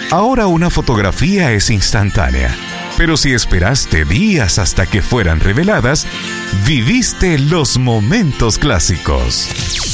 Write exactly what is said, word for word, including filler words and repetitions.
Ahora una fotografía es instantánea, pero si esperaste días hasta que fueran reveladas, viviste los momentos clásicos.